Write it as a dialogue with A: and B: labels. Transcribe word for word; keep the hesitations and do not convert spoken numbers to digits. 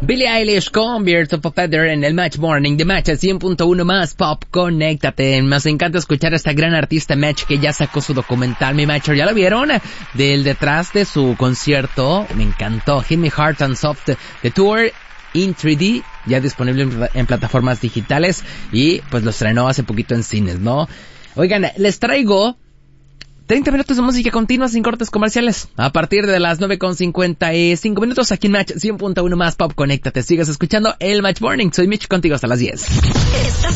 A: Billie Eilish con Birds of a Feather en el Match Morning de Match cien punto uno más Pop. Conéctate. Nos encanta escuchar a esta gran artista Match que ya sacó su documental. Mi Matcher, ¿ya lo vieron? Del detrás de su concierto. Me encantó. Hit Me Hard and Soft The Tour in tres D, ya disponible en, en plataformas digitales y pues lo estrenó hace poquito en cines, ¿no? Oigan, les traigo treinta minutos de música continua sin cortes comerciales a partir de las nueve con cincuenta y cinco minutos aquí en Match cien punto uno más Pop. Conéctate, sigas escuchando el Match Morning. Soy Mitch, contigo hasta las diez.
B: Estás